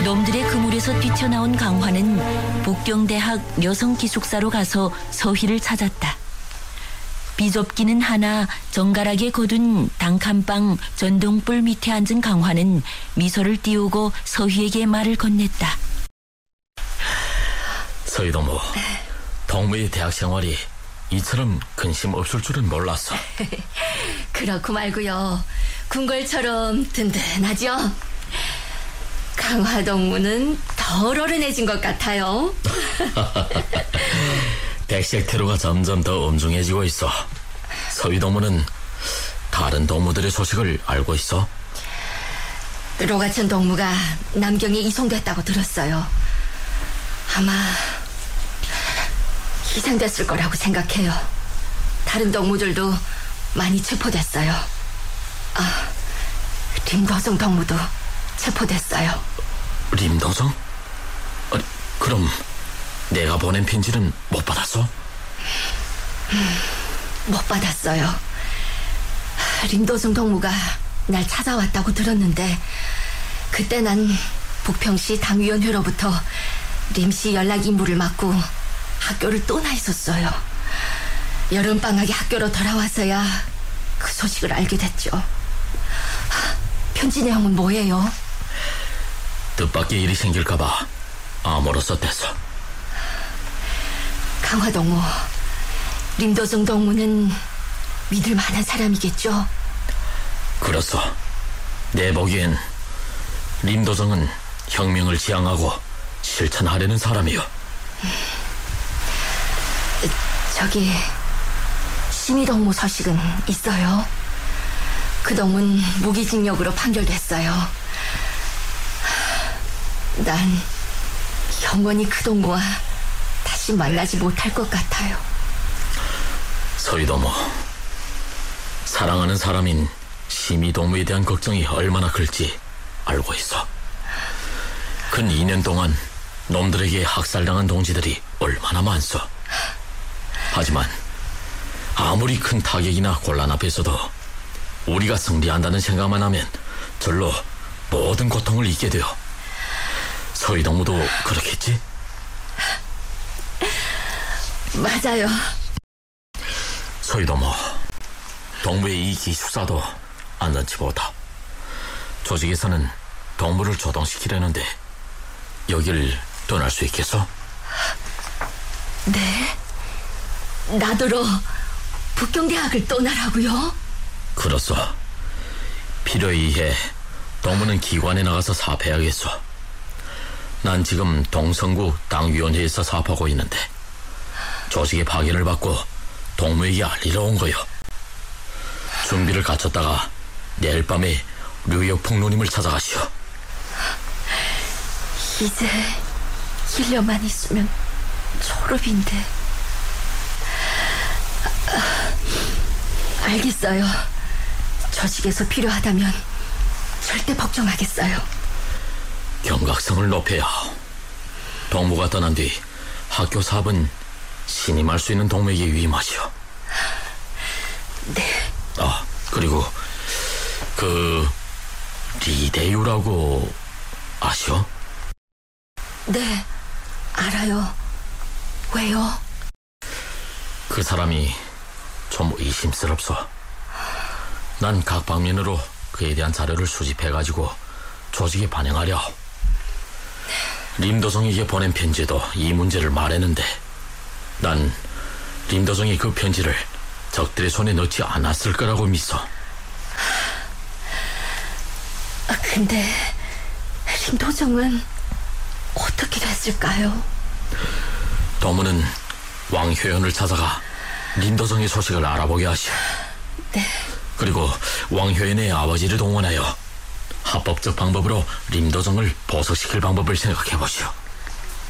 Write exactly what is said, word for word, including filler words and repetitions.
놈들의 그물에서 뛰쳐나온 강화는 북경대학 여성기숙사로 가서 서희를 찾았다. 비좁기는 하나 정갈하게 거둔 단칸방 전동불 밑에 앉은 강화는 미소를 띄우고 서희에게 말을 건넸다. 서희 동무, 동무의 대학 생활이 이처럼 근심 없을 줄은 몰랐어. 그렇고 말고요. 궁궐처럼 든든하죠. 강화 동무는 더 어른해진 것 같아요. 백색 테러가 점점 더 엄중해지고 있어. 서희 동무는 다른 동무들의 소식을 알고 있어? 로가천 동무가 남경에 이송됐다고 들었어요. 아마 이상됐을 거라고 생각해요. 다른 동무들도 많이 체포됐어요. 아, 림도성 동무도 체포됐어요. 림도성? 아니, 그럼 내가 보낸 편지는 못 받았어? 음, 못 받았어요. 림도성 동무가 날 찾아왔다고 들었는데 그때 난 북평시 당위원회로부터 림씨 연락 임무를 맡고 학교를 떠나 있었어요. 여름방학에 학교로 돌아와서야 그 소식을 알게 됐죠. 편지 내용은 뭐예요? 뜻밖의 일이 생길까봐 암호로 썼댔어. 강화 동무, 림도성 동무는 믿을 만한 사람이겠죠? 그렇소. 내 보기엔 림도성은 혁명을 지향하고 실천하려는 사람이요. 저기 심의 동무 소식은 있어요? 그 동문 무기징역으로 판결됐어요. 난 영원히 그 동무와 다시 만나지 못할 것 같아요. 서희 동무, 사랑하는 사람인 심의 동무에 대한 걱정이 얼마나 클지 알고 있어. 근 이 년 동안 놈들에게 학살당한 동지들이 얼마나 많소. 하지만 아무리 큰 타격이나 곤란 앞에서도 우리가 승리한다는 생각만 하면 절로 모든 고통을 잊게 돼요. 서희 동무도 그렇겠지? 맞아요. 서희 동무, 동무의 이 기숙사도 안전치 못하. 조직에서는 동무를 조동시키려는데 여길 떠날 수 있겠어? 네? 나더러 북경대학을 떠나라고요? 그렇소. 필요에 의해 동무는 기관에 나가서 사업해야겠소. 난 지금 동성구 당위원회에서 사업하고 있는데 조직의 파견을 받고 동무에게 알리러 온 거요. 준비를 갖췄다가 내일 밤에 류역풍노님을 찾아가시오. 이제 일 년만 있으면 졸업인데. 아, 알겠어요. 조직에서 필요하다면 절대 걱정하겠어요. 경각성을 높여야. 동무가 떠난 뒤 학교 사업은 신임할 수 있는 동무에게 위임하시오. 네. 아, 그리고 그 리대유라고 아시오? 네, 알아요. 왜요? 그 사람이 좀 의심스럽소. 난 각 방면으로 그에 대한 자료를 수집해가지고 조직에 반영하려. 림도성에게 보낸 편지도 이 문제를 말했는데 난 림도성이 그 편지를 적들의 손에 넣지 않았을 거라고 믿어. 아, 근데 림도정은 어떻게 됐을까요? 동무는 왕효연을 찾아가 림도성의 소식을 알아보게 하시오. 네. 그리고 왕효연의 아버지를 동원하여 합법적 방법으로 림도성을 보석시킬 방법을 생각해보시오.